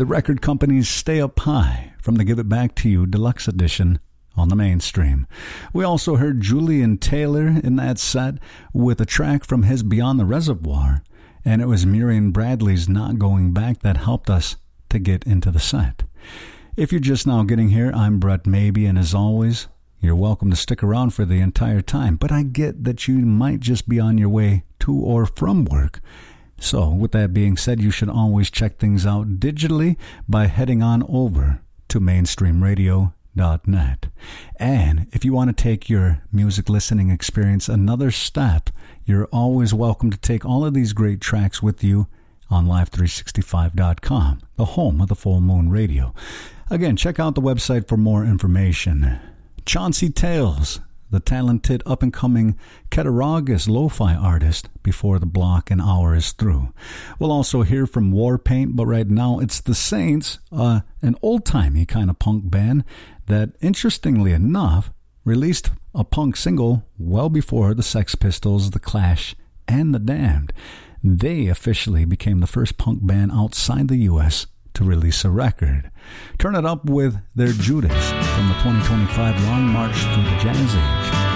The record company's Stay Up High from the Give It Back to You Deluxe Edition on the Mainstream. We also heard Julian Taylor in that set with a track from his Beyond the Reservoir, and it was Miriam Bradley's Not Going Back that helped us to get into the set. If you're just now getting here, I'm Brett Maybe, and as always, you're welcome to stick around for the entire time, but I get that you might just be on your way to or from work. So, with that being said, you should always check things out digitally by heading on over to mainstreamradio.net. And if you want to take your music listening experience another step, you're always welcome to take all of these great tracks with you on Live365.com, the home of the Full Moon Radio. Again, check out the website for more information. Chauncey Tales, the talented up-and-coming Cattaraugus lo-fi artist, before the block and hour is through. We'll also hear from Warpaint, but right now it's The Saints, an old-timey kind of punk band that, interestingly enough, released a punk single well before the Sex Pistols, The Clash, and The Damned. They officially became the first punk band outside the U.S. to release a record. Turn it up with their Judas from the 2025 Long March Through the Jazz Age.